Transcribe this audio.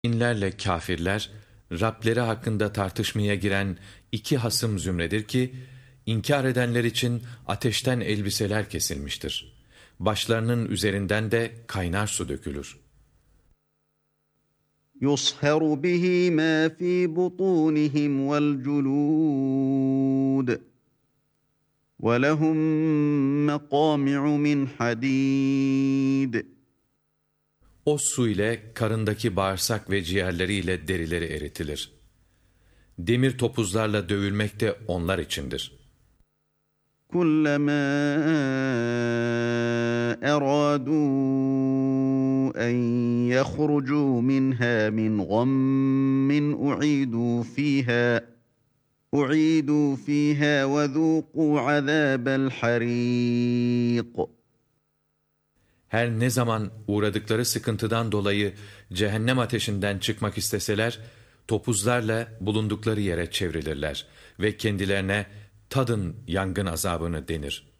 Müminlerle kâfirler, Rableri hakkında tartışmaya giren iki hasım zümredir ki, inkar edenler için ateşten elbiseler kesilmiştir. Başlarının üzerinden de kaynar su dökülür. يُصْهَرُ بِهِ مَا فِي بُطُونِهِمْ وَالْجُلُودُ وَلَهُم مَّقَامِعُ مِنْ حَدِيدٍ. O su ile karındaki bağırsak ve ciğerleriyle derileri eritilir. Demir topuzlarla dövülmek de onlar içindir. كُلَّمَا أَرَادُوا أَن يَخْرُجُوا مِنْهَا مِنْ غَمٍّ أُعِيدُوا فِيهَا وَذُوقُوا عَذَابَ الْحَرِيقِ. Her ne zaman uğradıkları sıkıntıdan dolayı cehennem ateşinden çıkmak isteseler, topuzlarla bulundukları yere çevrilirler ve kendilerine tadın yangın azabını denir.